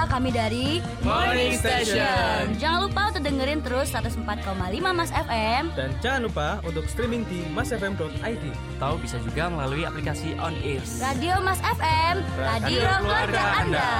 Kami dari Morning Station. Jangan lupa untuk dengerin terus 104,5 Mas FM. Dan jangan lupa untuk streaming di masfm.id. Atau bisa juga melalui aplikasi On Air. Radio Mas FM, radio keluarga Anda.